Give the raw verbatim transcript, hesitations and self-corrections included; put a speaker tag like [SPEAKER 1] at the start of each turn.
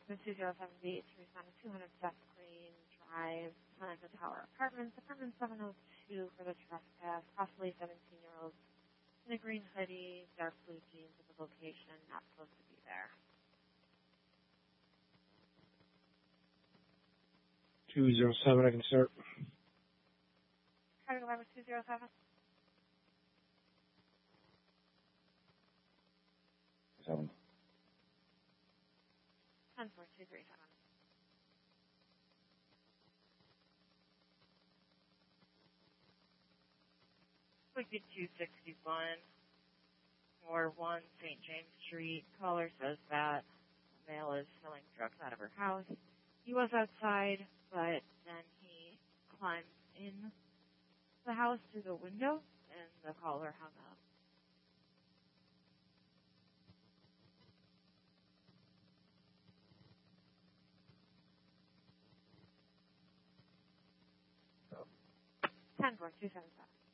[SPEAKER 1] to two zero seven eight three seven two hundred Seth Green Drive, Plaza Tower Apartments, apartment seven oh two for the trespass, possibly seventeen-year-old in a green hoodie, dark blue jeans at the location, not supposed to be there.
[SPEAKER 2] two zero seven, I can start.
[SPEAKER 1] Try to go back with two zero seven.
[SPEAKER 3] Seven.
[SPEAKER 1] ten four two three seven. Wicked two sixty-one, Ward one, Saint James Street. Caller says that a male is selling drugs out of her house. He was outside, but then he climbed in the house through the window, and the caller hung up. ten four two seven seven.